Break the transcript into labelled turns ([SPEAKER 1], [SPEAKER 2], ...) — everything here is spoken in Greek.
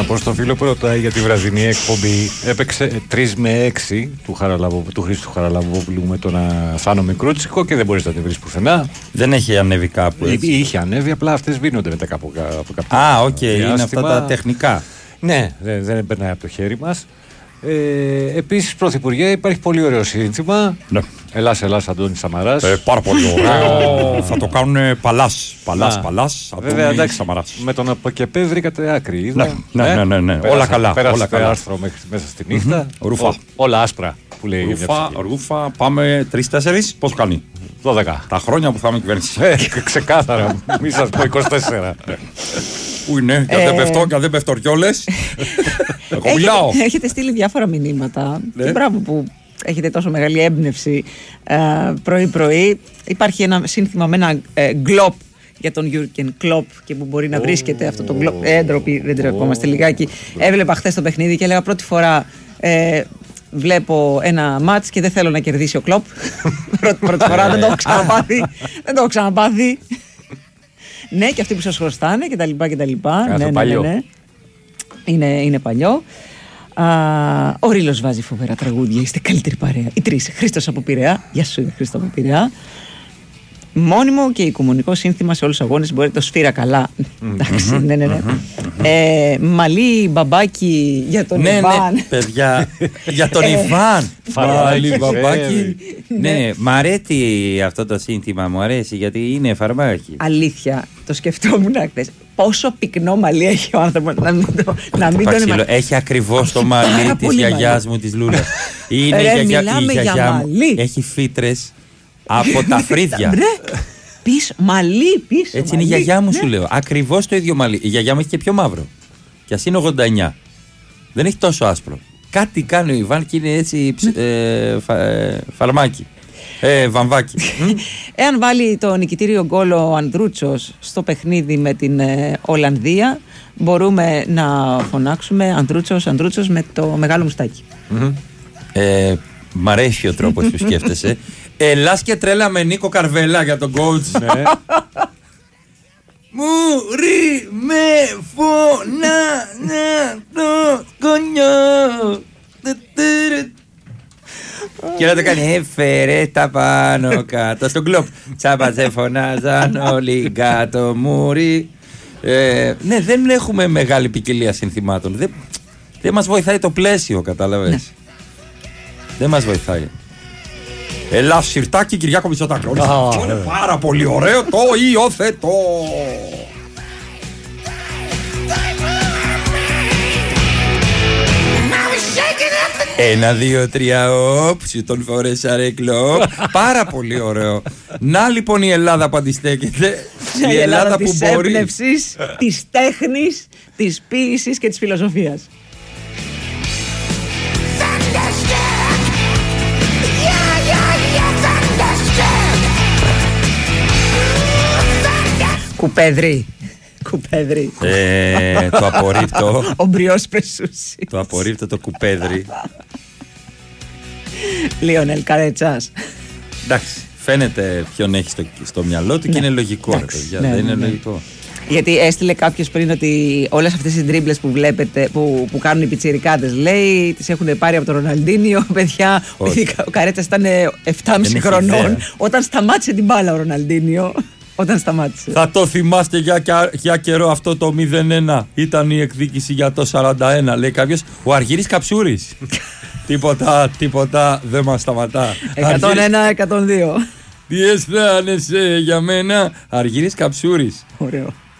[SPEAKER 1] Να πω στο φίλο που ρωτάει για τη βραδινή εκπομπή. Έπαιξε 3 με 6 του Χρήστου Χαραλαμπόπουλου με τον Θάνο Μικρούτσικο και δεν μπορείς να τη βρεις πουθενά.
[SPEAKER 2] Δεν έχει ανέβει κάπου.
[SPEAKER 1] Είχε ανέβει, απλά αυτές βίνονται μετά από κάποια.
[SPEAKER 2] Α, οκ, είναι αυτά τα τεχνικά.
[SPEAKER 1] Ναι, δεν περνάει από το χέρι μας. Επίσης, Πρωθυπουργέ, υπάρχει πολύ ωραίο σύνθημα.
[SPEAKER 2] Ναι.
[SPEAKER 1] Ελλάς, Αντώνης Σαμαράς.
[SPEAKER 2] Πάρα πολύ ωραίο. Θα το κάνουν παλάς.
[SPEAKER 1] Βέβαια, εντάξει, Σαμαράς. Με τον Αποκεπέ βρήκατε άκρη.
[SPEAKER 2] Ναι. Όλα καλά.
[SPEAKER 1] Πέρασε άρθρο μέσα στη νύχτα.
[SPEAKER 2] Ρούφα.
[SPEAKER 1] Όλα άσπρα που λέει.
[SPEAKER 2] Ρούφα, πάμε 3-4. Πώς κάνει?
[SPEAKER 1] 12.
[SPEAKER 2] Τα χρόνια που θα είμαι κυβέρνηση.
[SPEAKER 1] Ξεκάθαρα. Μη σας πω 24.
[SPEAKER 2] Πού είναι, και δεν πέφτω κιόλες. Εγώ μιλάω.
[SPEAKER 3] Έχετε στείλει διάφορα μηνύματα. Και μπράβο που έχετε τόσο μεγάλη έμπνευση πρωί-πρωί. Υπάρχει ένα σύνθημα με ένα γκλόπ για τον Γιούρκεν Κλοπ και που μπορεί να βρίσκεται αυτό το γκλόπ. Έντροποι, δεν τρεπόμαστε λιγάκι. Έβλεπα χθες το παιχνίδι και έλεγα πρώτη φορά βλέπω ένα μάτς και δεν θέλω να κερδίσει ο Κλοπ. Πρώτη φορά, δεν το έχω ξαναπάθει. Ναι, και αυτοί που σας χρωστάνε και τα λοιπά. Ναι. Είναι παλιό. Ο Ρήλος βάζει φοβερά τραγούδια. Είστε καλύτερη παρέα. Οι τρεις. Χρήστος από Πειραιά. Γεια σου, Χρήστο από Πειραιά. Μόνιμο και οικουμενικό σύνθημα σε όλους τους αγώνες. Μπορείτε το σφύρα καλά. Εντάξει, ναι. Μαλλί μπαμπάκι για τον Ιβάν.
[SPEAKER 2] Ναι, παιδιά. Για τον Ιβάν. Μαλλί μπαμπάκι. Ναι, μ' αρέσει αυτό το σύνθημα. Μου αρέσει γιατί είναι φαρμάκι.
[SPEAKER 3] Αλήθεια, το σκεφτόμουν χθες. Πόσο πυκνό μαλλί έχει ο άνθρωπος να μην τον
[SPEAKER 2] έχει ακριβώς το μαλλί της γιαγιάς μου της Λούλας. Είναι η γιαγιά μου. Έχει φύτρες από τα φρύδια.
[SPEAKER 3] Μαλλί πίσω.
[SPEAKER 2] Έτσι είναι η γιαγιά μου, σου λέω. Ακριβώς το ίδιο μαλλί. Η γιαγιά μου έχει και πιο μαύρο. Και ας είναι 89. Δεν έχει τόσο άσπρο. Κάτι κάνει ο Ιβάν και είναι έτσι φαρμάκι. Βαμβάκι.
[SPEAKER 3] Εάν βάλει το νικητήριο γκολ ο Ανδρούτσος στο παιχνίδι με την Ολλανδία, μπορούμε να φωνάξουμε Ανδρούτσος με το μεγάλο μουστάκι.
[SPEAKER 2] Μ' αρέσει ο τρόπος που σκέφτεσαι. Ελλάς και τρέλα με Νίκο Καρβέλα για τον coach. Μουρί με φωνά το κονιό. Και να το κάνει έφερε τα πάνω κάτω στον κλοπ. Τσάμπατσε φωνάζαν όλοι κάτω μουρί. Ναι, δεν έχουμε μεγάλη ποικιλία συνθημάτων. Δεν μας βοηθάει το πλαίσιο, κατάλαβες. Δεν μας βοηθάει. Ελλάς Σιρτάκη, Κυριάκο Μητσοτάκη. Είναι πάρα πολύ ωραίο, το υιοθετώ. 1, 2, 3, οπ, σου τον φόρεσα ρε κλοπ. Πάρα πολύ ωραίο. Να λοιπόν η Ελλάδα που αντιστέκεται. Η Ελλάδα που
[SPEAKER 3] της
[SPEAKER 2] μπορεί.
[SPEAKER 3] έμπνευσης, της τέχνης, της ποίησης και της φιλοσοφίας. Κουπέδρι.
[SPEAKER 2] Το απορρίπτω.
[SPEAKER 3] Ο μπριός Πεσούση.
[SPEAKER 2] Το απορρίπτω το κουπέδρι.
[SPEAKER 3] Λιονέλ Καρέτσας.
[SPEAKER 2] Εντάξει, φαίνεται ποιον έχει στο μυαλό του και είναι λογικό. Δεν είναι λογικό.
[SPEAKER 3] Γιατί έστειλε κάποιος πριν ότι όλες αυτές οι ντρίμπλες που βλέπετε, που κάνουν οι πιτσιρικάδες, λέει, τις έχουν πάρει από τον Ροναλντίνιο. Παιδιά, ο Καρέτσας ήταν 7,5 χρονών όταν σταμάτησε την μπάλα ο Ροναλντίνιο. Όταν σταμάτησε.
[SPEAKER 2] Θα το θυμάστε για καιρό αυτό το 0-1. Ήταν η εκδίκηση για το 41. Λέει κάποιος, ο Αργύρης Καψούρης. Τίποτα δεν μας σταματά.
[SPEAKER 3] 101-102.
[SPEAKER 2] Τι αισθάνεσαι για μένα, Αργύρης Καψούρης.
[SPEAKER 3] Ωραίο.